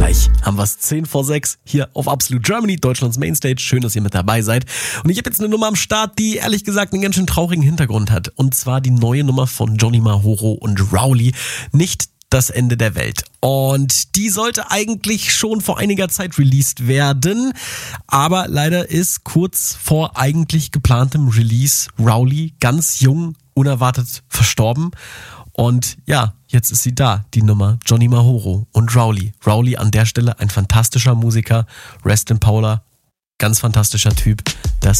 Gleich haben wir es 5:10 hier auf Absolute Germany, Deutschlands Mainstage. Schön, dass ihr mit dabei seid. Und ich habe jetzt eine Nummer am Start, die ehrlich gesagt einen ganz schön traurigen Hintergrund hat. Und zwar die neue Nummer von Johnny Marroro und Rowley. Nicht das Ende der Welt. Und die sollte eigentlich schon vor einiger Zeit released werden. Aber leider ist kurz vor eigentlich geplantem Release Rowley ganz jung, unerwartet verstorben. Und ja, jetzt ist sie da, die Nummer Johnny Marroro und Rowley. Rowley an der Stelle ein fantastischer Musiker. Rest in Power, ganz fantastischer Typ. Das